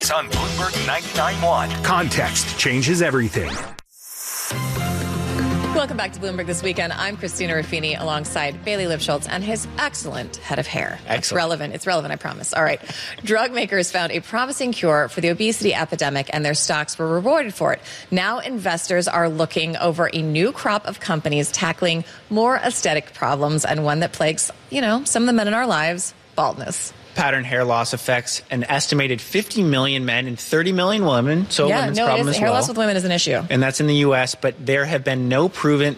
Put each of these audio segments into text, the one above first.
news on Bloomberg 99.1. Context changes everything. Welcome back to Bloomberg This Weekend. I'm Christina Ruffini alongside Bailey Lipschultz and his excellent head of hair. It's relevant. It's relevant, I promise. All right. Drug makers found a promising cure for the obesity epidemic and their stocks were rewarded for it. Now investors are looking over a new crop of companies tackling more aesthetic problems and one that plagues, some of the men in our lives, baldness. Pattern hair loss affects an estimated 50 million men and 30 million women. So women's problem as well. Hair loss with women is an issue. And that's in the U.S., but there have been no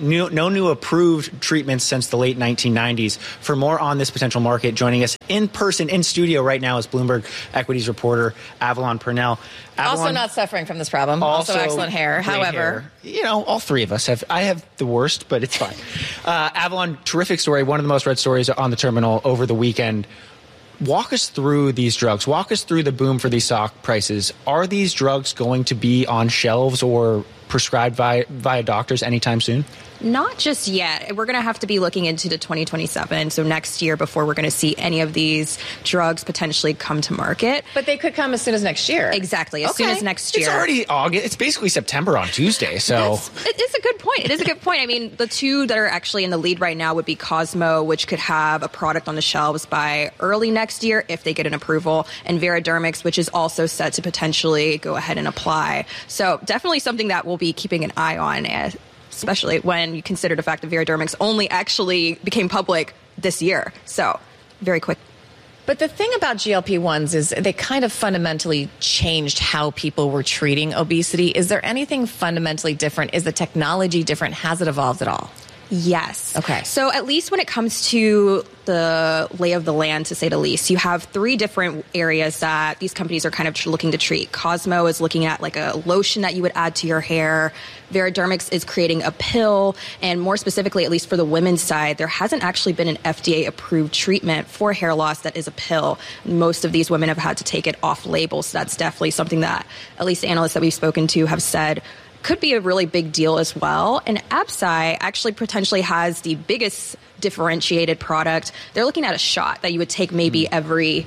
new approved treatments since the late 1990s. For more on this potential market, joining us in person, in studio right now is Bloomberg Equities reporter Avalon Purnell. Also not suffering from this problem. Also excellent hair. However, all three of us have. I have the worst, but it's fine. Avalon, terrific story. One of the most read stories on the terminal over the weekend. Walk us through these drugs. Walk us through the boom for these stock prices. Are these drugs going to be on shelves or prescribed via doctors anytime soon? Not just yet. We're going to have to be looking into the 2027, so next year, before we're going to see any of these drugs potentially come to market. But they could come as soon as next year. Exactly, as soon as next year. It's already August. It's basically September on Tuesday, so... It is a good point. It is a good point. I mean, the two that are actually in the lead right now would be Cosmo, which could have a product on the shelves by early next year if they get an approval, and Veradermics, which is also set to potentially go ahead and apply. So definitely something that we'll be keeping an eye on, especially when you consider the fact that Veradermics only actually became public this year. So very quick. But the thing about GLP-1s is they kind of fundamentally changed how people were treating obesity. Is there anything fundamentally different? Is the technology different? Has it evolved at all? Yes. Okay. So at least when it comes to the lay of the land, to say the least, you have three different areas that these companies are kind of looking to treat. Cosmo is looking at like a lotion that you would add to your hair. Veradermics is creating a pill. And more specifically, at least for the women's side, there hasn't actually been an FDA-approved treatment for hair loss that is a pill. Most of these women have had to take it off label. So that's definitely something that at least the analysts that we've spoken to have said could be a really big deal as well. And Absci actually potentially has the biggest differentiated product. They're looking at a shot that you would take maybe every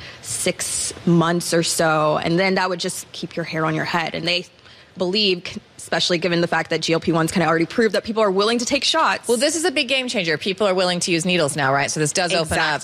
6 months or so, and then that would just keep your hair on your head. And they believe, especially given the fact that GLP-1s kind of already proved that people are willing to take shots. Well, this is a big game changer. People are willing to use needles now, right? So this does open up.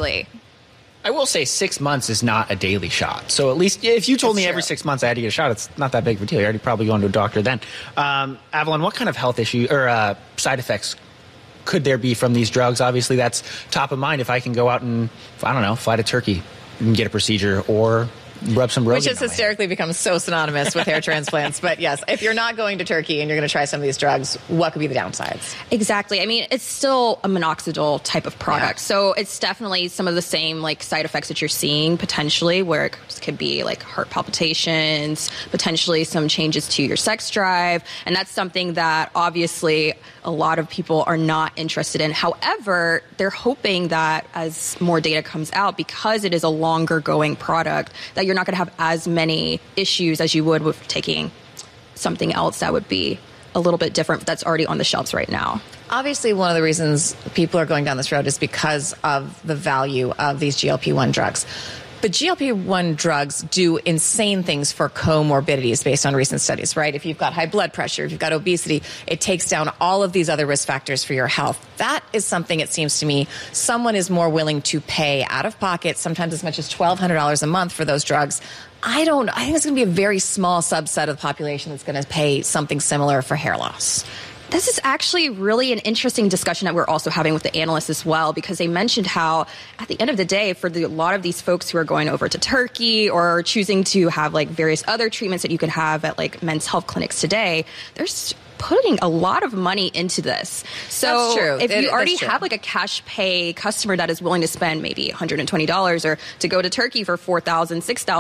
I will say 6 months is not a daily shot. So at least if you told me every 6 months I had to get a shot, it's not that big of a deal. You're already probably going to a doctor then. Avalon, what kind of health issue or side effects could there be from these drugs? Obviously, that's top of mind if I can go out and, fly to Turkey and get a procedure or rub some Rogaine. Which has hysterically become so synonymous with hair transplants. But yes, if you're not going to Turkey and you're going to try some of these drugs, what could be the downsides? Exactly. I mean, it's still a minoxidil type of product. Yeah. So it's definitely some of the same side effects that you're seeing potentially, where it could be like heart palpitations, potentially some changes to your sex drive. And that's something that obviously a lot of people are not interested in. However, they're hoping that as more data comes out, because it is a longer going product, that you're not going to have as many issues as you would with taking something else that would be a little bit different that's already on the shelves right now. Obviously, one of the reasons people are going down this road is because of the value of these GLP-1 drugs. But GLP-1 drugs do insane things for comorbidities based on recent studies, right? If you've got high blood pressure, if you've got obesity, it takes down all of these other risk factors for your health. That is something, it seems to me, someone is more willing to pay out of pocket, sometimes as much as $1,200 a month for those drugs. I think it's going to be a very small subset of the population that's going to pay something similar for hair loss. This is actually really an interesting discussion that we're also having with the analysts as well, because they mentioned how at the end of the day, for a lot of these folks who are going over to Turkey or choosing to have various other treatments that you could have at men's health clinics today, there's putting a lot of money into this. So that's true. If you already have a cash pay customer that is willing to spend maybe $120 or to go to Turkey for $4,000,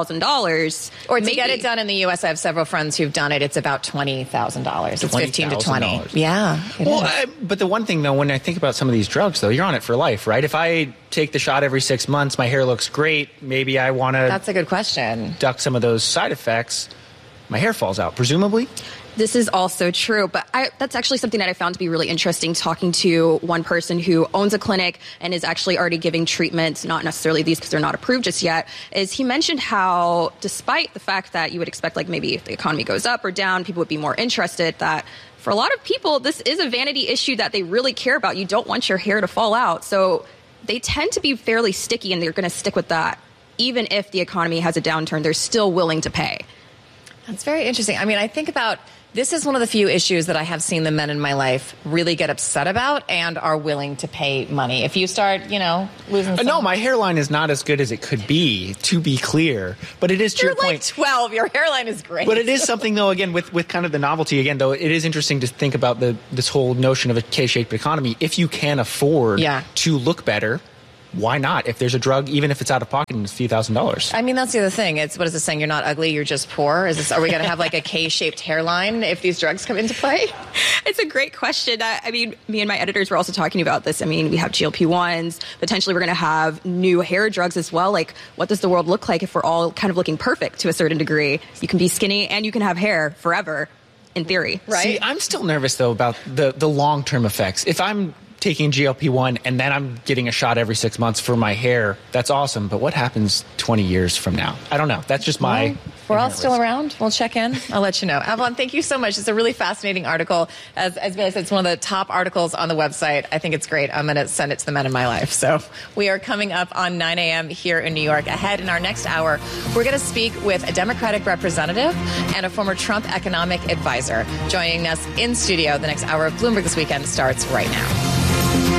$6,000. Or to get it done in the U.S., I have several friends who've done it. It's about $20,000. It's 15 to 20. Yeah. But the one thing, though, when I think about some of these drugs, though, you're on it for life, right? If I take the shot every 6 months, my hair looks great. Maybe I want to... That's a good question. Duck some of those side effects. my hair falls out, presumably. This is also true, but that's actually something that I found to be really interesting, talking to one person who owns a clinic and is actually already giving treatments, not necessarily these because they're not approved just yet, is he mentioned how despite the fact that you would expect like maybe if the economy goes up or down, people would be more interested, that for a lot of people, this is a vanity issue that they really care about. You don't want your hair to fall out. So they tend to be fairly sticky and they're going to stick with that. Even if the economy has a downturn, they're still willing to pay. That's very interesting. I mean, I think about this is one of the few issues that I have seen the men in my life really get upset about and are willing to pay money. If you start, losing some... No, my hairline is not as good as it could be, to be clear. But it is to You're your like point. 12. Your hairline is great. But it is something, though, again, with kind of the novelty, again, though, it is interesting to think about this whole notion of a K-shaped economy. If you can afford to look better, why not? If there's a drug, even if it's out of pocket and it's a few $1,000s. I mean, that's the other thing. What is it saying? You're not ugly, you're just poor? Are we going to have like a K-shaped hairline if these drugs come into play? It's a great question. I mean, me and my editors were also talking about this. I mean, we have GLP-1s. Potentially we're going to have new hair drugs as well. Like, what does the world look like if we're all kind of looking perfect to a certain degree? You can be skinny and you can have hair forever, in theory. Right? See, I'm still nervous, though, about the long-term effects. If I'm taking GLP-1 and then I'm getting a shot every 6 months for my hair, that's awesome. But what happens 20 years from now? I don't know. That's just my... We're all still around. We'll check in. I'll let you know. Avalon, thank you so much. It's a really fascinating article. As Bailey said, it's one of the top articles on the website. I think it's great. I'm going to send it to the men in my life. So we are coming up on 9 a.m. here in New York. Ahead in our next hour, we're going to speak with a Democratic representative and a former Trump economic advisor. Joining us in studio, the next hour of Bloomberg This Weekend starts right now.